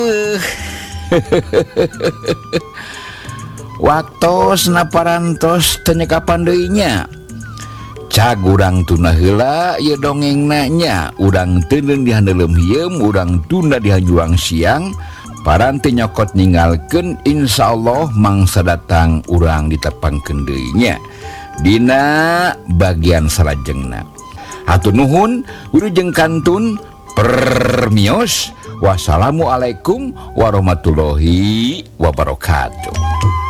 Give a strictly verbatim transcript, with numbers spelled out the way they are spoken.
waktu naparantos tenyeka pandainya cagurang tuna heula ya dongeng nanya urang tenen dihandelem hiem urang tunda dihanjuang siang paranti nyokot ningalkeun insyaallah mangsa datang urang ditepangkeun deui dina bagian salajengna. Hatur nuhun wilujeng kantun permios. Wassalamualaikum warahmatullahi wabarakatuh.